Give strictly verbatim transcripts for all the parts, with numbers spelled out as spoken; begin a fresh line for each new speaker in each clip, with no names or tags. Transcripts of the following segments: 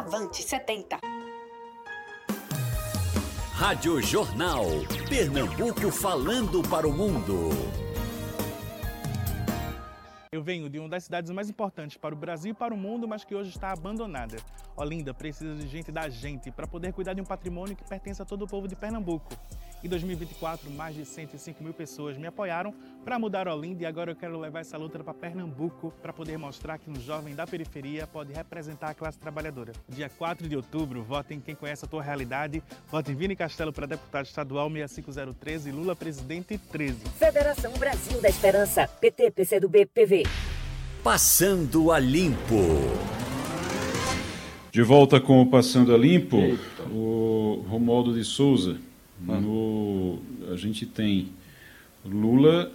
Avante setenta.
Rádio Jornal. Pernambuco falando para o mundo.
Eu venho de uma das cidades mais importantes para o Brasil e para o mundo, mas que hoje está abandonada. Olinda precisa de gente da gente para poder cuidar de um patrimônio que pertence a todo o povo de Pernambuco. Em dois mil e vinte e quatro, mais de cento e cinco mil pessoas me apoiaram para mudar Olinda e agora eu quero levar essa luta para Pernambuco para poder mostrar que um jovem da periferia pode representar a classe trabalhadora. Dia quatro de outubro, vote em quem conhece a tua realidade. Vote em Vini Castelo para deputado estadual seis cinco zero um três e Lula presidente treze.
Federação Brasil da Esperança, P T, P C do B, P V.
Passando a Limpo.
De volta com o Passando a Limpo, Eita. o Romualdo de Souza. Ah. No, a gente tem Lula.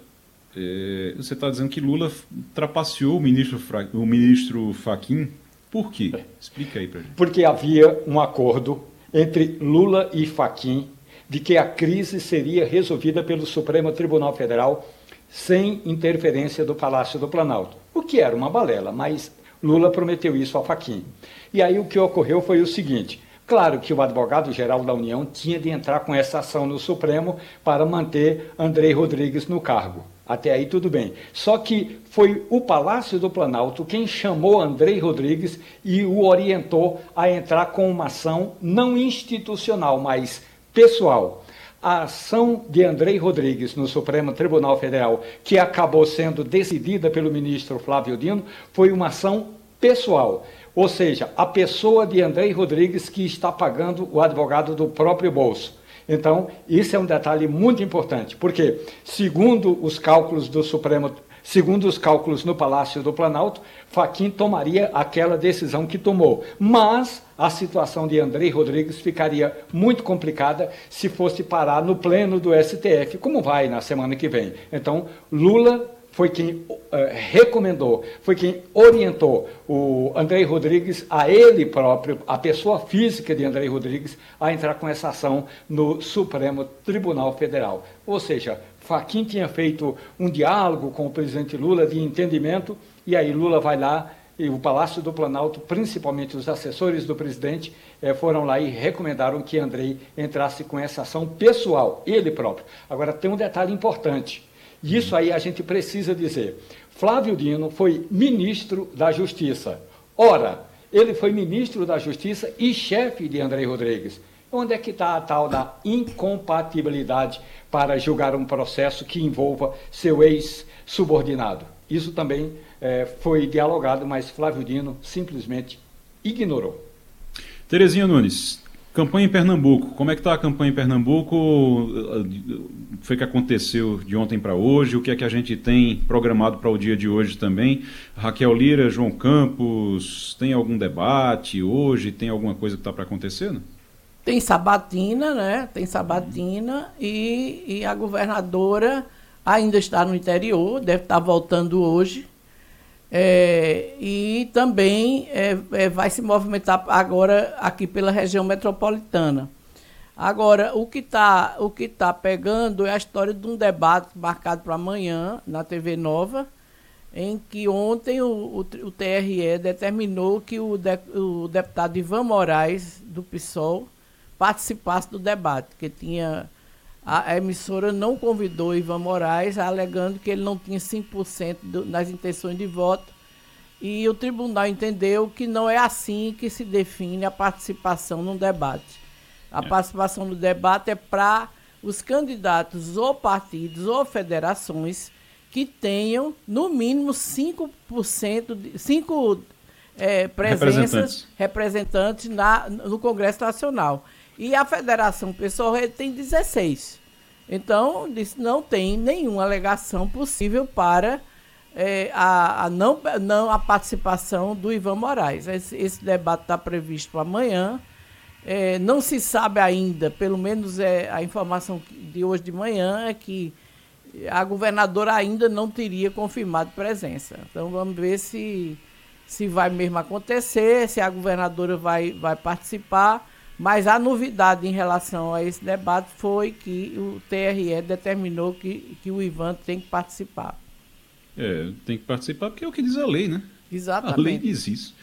É, você está dizendo que Lula trapaceou o ministro, o ministro Fachin. Por quê? É. Explica aí para gente.
Porque havia um acordo entre Lula e Fachin de que a crise seria resolvida pelo Supremo Tribunal Federal sem interferência do Palácio do Planalto. O que era uma balela, mas Lula prometeu isso ao Fachin. E aí o que ocorreu foi o seguinte: claro que o advogado-geral da União tinha de entrar com essa ação no Supremo para manter Andrei Rodrigues no cargo. Até aí tudo bem. Só que foi o Palácio do Planalto quem chamou Andrei Rodrigues e o orientou a entrar com uma ação não institucional, mas pessoal. A ação de Andrei Rodrigues no Supremo Tribunal Federal, que acabou sendo decidida pelo ministro Flávio Dino, foi uma ação pessoal. Ou seja, a pessoa de Andrei Rodrigues que está pagando o advogado do próprio bolso. Então, isso é um detalhe muito importante, porque, segundo os cálculos do Supremo, segundo os cálculos no Palácio do Planalto, Fachin tomaria aquela decisão que tomou. Mas a situação de Andrei Rodrigues ficaria muito complicada se fosse parar no pleno do S T F, como vai na semana que vem. Então, Lula foi quem uh, recomendou, foi quem orientou o Andrei Rodrigues, a ele próprio, a pessoa física de Andrei Rodrigues, a entrar com essa ação no Supremo Tribunal Federal. Ou seja, Fachin tinha feito um diálogo com o presidente Lula de entendimento, e aí Lula vai lá, e o Palácio do Planalto, principalmente os assessores do presidente, eh, foram lá e recomendaram que Andrei entrasse com essa ação pessoal, ele próprio. Agora, tem um detalhe importante. E isso aí a gente precisa dizer. Flávio Dino foi ministro da Justiça. Ora, ele foi ministro da Justiça e chefe de Andrei Rodrigues. Onde é que está a tal da incompatibilidade para julgar um processo que envolva seu ex-subordinado? Isso também é, foi dialogado, mas Flávio Dino simplesmente ignorou.
Terezinha Nunes, campanha em Pernambuco. Como é que está a campanha em Pernambuco? Foi que aconteceu de ontem para hoje? O que é que a gente tem programado para o dia de hoje também? Raquel Lira, João Campos, tem algum debate hoje? Tem alguma coisa que está para acontecer, não?
Tem sabatina, né? Tem sabatina e, e a governadora ainda está no interior, deve estar voltando hoje. É, e também é, é, vai se movimentar agora aqui pela região metropolitana. Agora, o que está o que tá pegando é a história de um debate marcado para amanhã na T V Nova, em que ontem o, o, o T R E determinou que o, de, o deputado Ivan Moraes, do PSOL, participasse do debate, que tinha... A emissora não convidou Ivan Moraes, alegando que ele não tinha cinco por cento do, das intenções de voto, e o tribunal entendeu que não é assim que se define a participação no debate. A participação no debate é para os candidatos ou partidos ou federações que tenham, no mínimo, cinco por cento, de, cinco é, presenças, representantes, representantes na, no Congresso Nacional. E a Federação Pessoal tem dezesseis. Então, não tem nenhuma alegação possível para é, a, a, não, não a participação do Ivan Moraes. Esse, esse debate está previsto para amanhã. É, não se sabe ainda, pelo menos é, a informação de hoje de manhã é que a governadora ainda não teria confirmado presença. Então, vamos ver se, se vai mesmo acontecer, se a governadora vai, vai participar. Mas a novidade em relação a esse debate foi que o T R E determinou que, que o Ivan tem que participar.
É, tem que participar porque é o que diz a lei, né?
Exatamente.
A lei diz isso.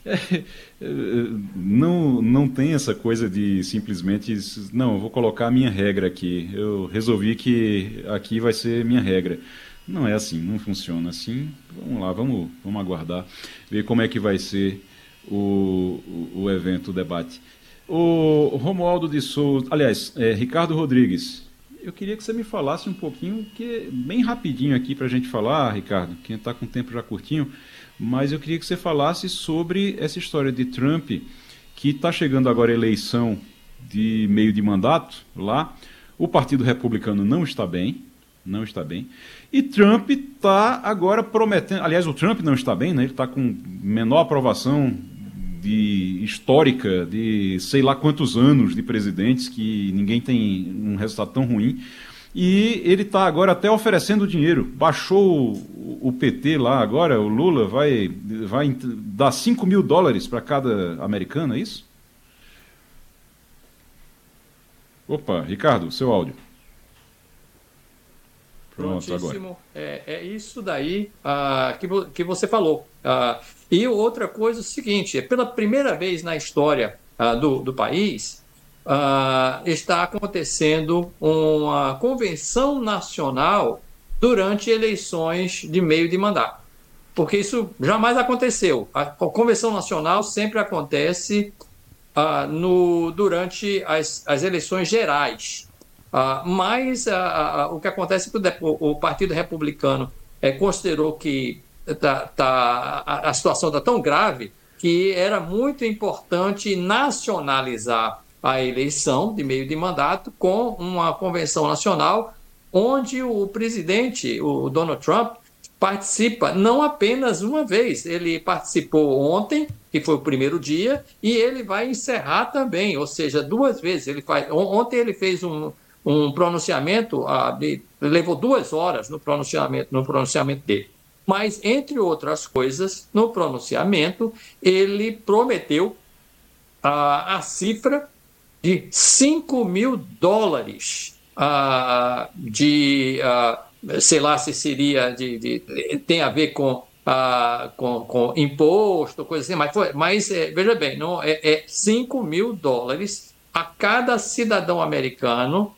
É, não, não tem essa coisa de simplesmente, não, eu vou colocar a minha regra aqui, eu resolvi que aqui vai ser minha regra. Não é assim, não funciona assim. Vamos lá, vamos, vamos aguardar, ver como é que vai ser o, o, o evento, o debate. O Romualdo de Souza, aliás, é, Ricardo Rodrigues, eu queria que você me falasse um pouquinho, que bem rapidinho aqui para a gente falar, Ricardo, que está com o tempo já curtinho, mas eu queria que você falasse sobre essa história de Trump, que está chegando agora a eleição de meio de mandato lá. O Partido Republicano não está bem, não está bem. E Trump está agora prometendo... Aliás, o Trump não está bem, né? Ele está com menor aprovação de, histórica de sei lá quantos anos de presidentes, que ninguém tem um resultado tão ruim. E ele está agora até oferecendo dinheiro. Baixou o, o P T lá agora, o Lula vai, vai dar cinco mil dólares para cada americano, é isso? Opa, Ricardo, seu áudio. Pronto, agora.
É, é isso daí uh, que, que você falou. Uh, e outra coisa é o seguinte, é pela primeira vez na história uh, do, do país... Uh, está acontecendo uma convenção nacional durante eleições de meio de mandato. Porque isso jamais aconteceu. A convenção nacional sempre acontece uh, no, durante as, as eleições gerais. Uh, mas uh, uh, o que acontece é que o, o Partido Republicano é, considerou que tá, tá, a, a situação está tão grave que era muito importante nacionalizar a eleição de meio de mandato com uma convenção nacional onde o presidente, o Donald Trump, participa não apenas uma vez, ele participou ontem, que foi o primeiro dia, e ele vai encerrar também, ou seja, duas vezes. Ele faz, ontem ele fez um, um pronunciamento, ah, de, levou duas horas no pronunciamento, no pronunciamento dele. Mas, entre outras coisas, no pronunciamento, ele prometeu ah, a cifra de cinco mil dólares uh, de, uh, sei lá se seria, de, de, tem a ver com, uh, com, com imposto, coisa assim, mas, foi, mas é, veja bem, não, é, é cinco mil dólares a cada cidadão americano,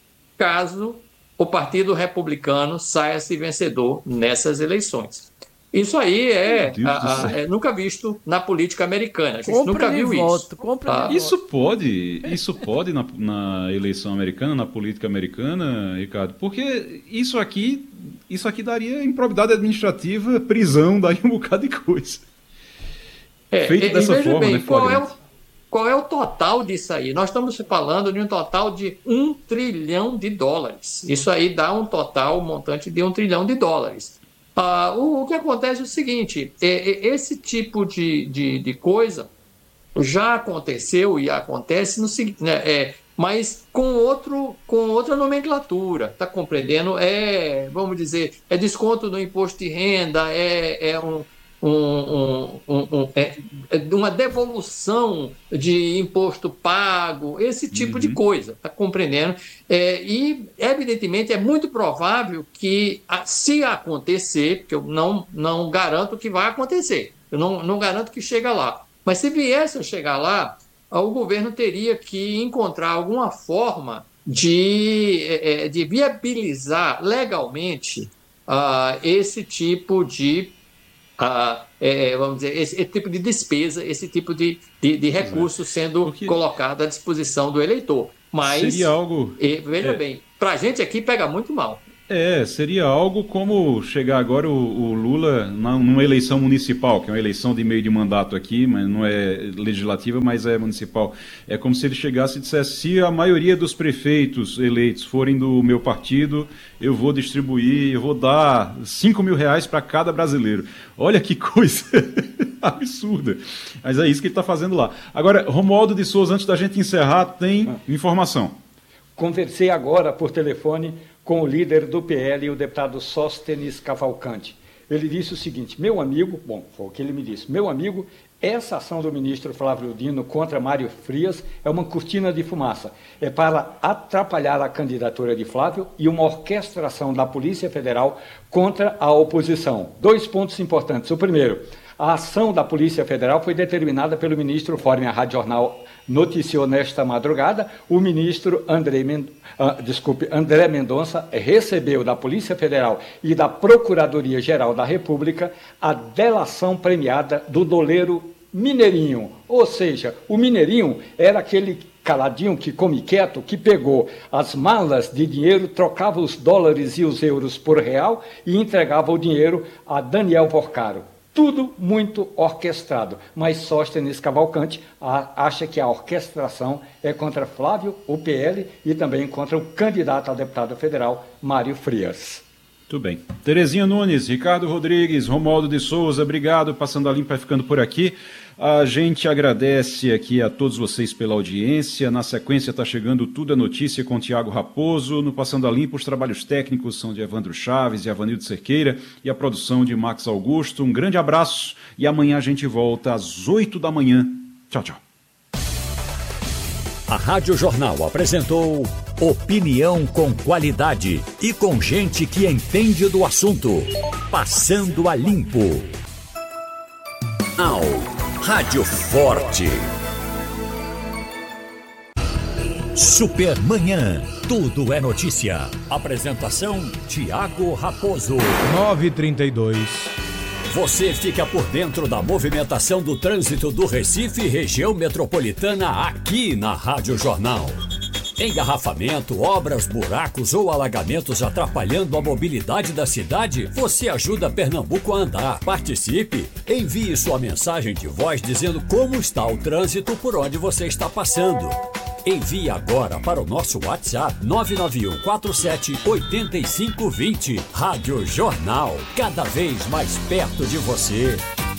caso o Partido Republicano saia-se vencedor nessas eleições. Isso aí é, a, a, é nunca visto na política americana. A gente
compre
nunca viu
voto,
isso.
Tá?
Isso pode, isso pode na, na eleição americana, na política americana, Ricardo, porque isso aqui, isso aqui daria improbidade administrativa, prisão, daria um bocado de coisa.
É,
Feito
e,
dessa
e veja
forma,
bem,
né,
qual, é o, qual é o total disso aí? Nós estamos falando de um total de um trilhão de dólares. Isso aí dá um total, um montante de um trilhão de dólares. Ah, o, o que acontece é o seguinte, é, é, esse tipo de, de, de coisa já aconteceu e acontece no seguinte, né, é, mas com, outro, com outra nomenclatura, está compreendendo? É, vamos dizer, é desconto do imposto de renda, é, é um... Um, um, um, um, é, é uma devolução de imposto pago, esse tipo uhum. de coisa, está compreendendo? É, e, evidentemente, é muito provável que, se acontecer, porque eu não, não garanto que vai acontecer, eu não, não garanto que chega lá, mas se viesse a chegar lá, o governo teria que encontrar alguma forma de, de viabilizar legalmente uh, esse tipo de Ah, é, vamos dizer, esse, esse tipo de despesa, esse tipo de, de, de recurso sendo Porque... colocado à disposição do eleitor. Mas,
seria algo...
e, veja
é.
bem, para a gente aqui pega muito mal.
É, seria algo como chegar agora o, o Lula na, numa eleição municipal, que é uma eleição de meio de mandato aqui, mas não é legislativa, mas é municipal. É como se ele chegasse e dissesse, se a maioria dos prefeitos eleitos forem do meu partido, eu vou distribuir, eu vou dar cinco mil reais para cada brasileiro. Olha que coisa absurda. Mas é isso que ele está fazendo lá. Agora, Romualdo de Souza, antes da gente encerrar, tem informação.
Conversei agora por telefone com o líder do P L, o deputado Sóstenes Cavalcante. Ele disse o seguinte, meu amigo, bom, foi o que ele me disse, meu amigo, essa ação do ministro Flávio Dino contra Mário Frias é uma cortina de fumaça. É para atrapalhar a candidatura de Flávio e uma orquestração da Polícia Federal contra a oposição. Dois pontos importantes. O primeiro, A ação da Polícia Federal foi determinada pelo ministro, conforme a Rádio Jornal noticiou nesta madrugada. O ministro André, Mend... uh, desculpe, André Mendonça recebeu da Polícia Federal e da Procuradoria-Geral da República a delação premiada do doleiro Mineirinho. Ou seja, o Mineirinho era aquele caladinho que come quieto, que pegou as malas de dinheiro, trocava os dólares e os euros por real e entregava o dinheiro a Daniel Porcaro. Tudo muito orquestrado, mas Sóstenes Cavalcante acha que a orquestração é contra Flávio, o P L, e também contra o candidato a deputado federal, Mário Frias.
Muito bem. Terezinha Nunes, Ricardo Rodrigues, Romualdo de Souza, obrigado. Passando a Limpo, vai ficando por aqui. A gente agradece aqui a todos vocês pela audiência. Na sequência está chegando Tudo é Notícia com Tiago Raposo. No Passando a Limpo, os trabalhos técnicos são de Evandro Chaves e Avanildo Cerqueira e a produção de Max Augusto. Um grande abraço e amanhã a gente volta às oito da manhã. Tchau, tchau.
A Rádio Jornal apresentou opinião com qualidade e com gente que entende do assunto. Passando a Limpo. Ao Rádio Forte. Supermanhã. Tudo é notícia. Apresentação Tiago Raposo.
nove e trinta e dois.
Você fica por dentro da movimentação do trânsito do Recife e região metropolitana aqui na Rádio Jornal. Engarrafamento, obras, buracos ou alagamentos atrapalhando a mobilidade da cidade? Você ajuda Pernambuco a andar. Participe. Envie sua mensagem de voz dizendo como está o trânsito por onde você está passando. Envie agora para o nosso WhatsApp nove nove um quatro sete oito cinco dois zero. Rádio Jornal, cada vez mais perto de você.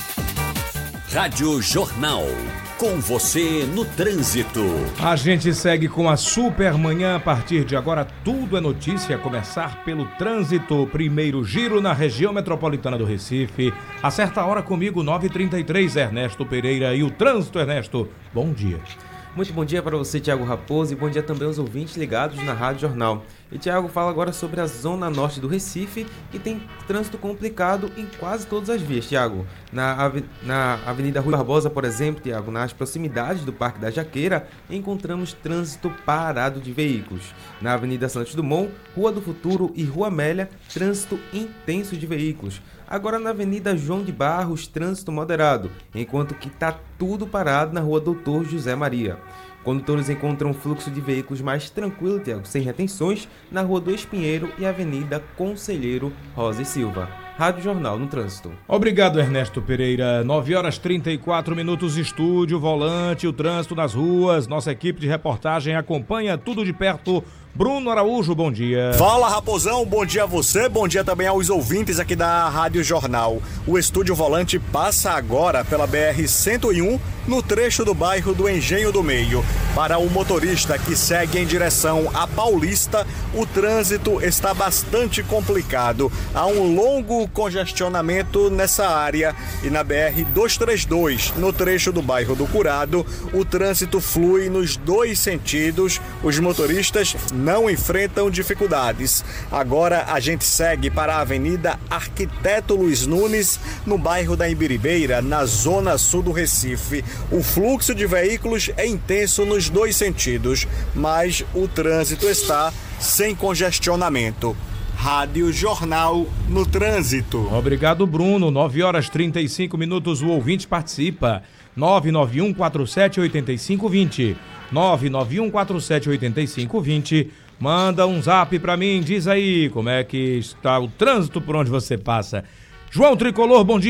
Rádio Jornal, com você no trânsito.
A gente segue com a Supermanhã. A partir de agora, tudo é notícia. A começar pelo trânsito. Primeiro giro na região metropolitana do Recife. Acerta a hora comigo, nove e trinta e três, Ernesto Pereira. E o trânsito, Ernesto, bom dia.
Muito bom dia para você, Tiago Raposo, e bom dia também aos ouvintes ligados na Rádio Jornal. E Tiago fala agora sobre a zona norte do Recife, que tem trânsito complicado em quase todas as vias, Tiago. Na, ave... na Avenida Rui Barbosa, por exemplo, Tiago, nas proximidades do Parque da Jaqueira, encontramos trânsito parado de veículos. Na Avenida Santos Dumont, Rua do Futuro e Rua Amélia, trânsito intenso de veículos. Agora na Avenida João de Barros, trânsito moderado, enquanto que está tudo parado na Rua Doutor José Maria. Condutores encontram um fluxo de veículos mais tranquilo, Tiago, sem retenções, na Rua do Espinheiro e Avenida Conselheiro Rosa e Silva. Rádio Jornal no Trânsito.
Obrigado, Ernesto Pereira. nove horas e trinta e quatro minutos, estúdio, volante, o trânsito nas ruas. Nossa equipe de reportagem acompanha tudo de perto. Bruno Araújo, bom dia.
Fala, Raposão, bom dia a você, bom dia também aos ouvintes aqui da Rádio Jornal. O Estúdio Volante passa agora pela B R cento e um, no trecho do bairro do Engenho do Meio. Para o motorista que segue em direção à Paulista, o trânsito está bastante complicado. Há um longo congestionamento nessa área e na B R duzentos e trinta e dois, no trecho do bairro do Curado, o trânsito flui nos dois sentidos. Os motoristas não enfrentam dificuldades. Agora a gente segue para a Avenida Arquiteto Luiz Nunes, no bairro da Imbiribeira, na zona sul do Recife. O fluxo de veículos é intenso nos dois sentidos, mas o trânsito está sem congestionamento. Rádio Jornal no Trânsito.
Obrigado, Bruno. nove horas e trinta e cinco minutos, o ouvinte participa. nove nove um quatro sete oito cinco dois zero. nove nove um quatro sete oito cinco dois zero. Manda um zap pra mim, diz aí como é que está o trânsito por onde você passa. João Tricolor, bom dia.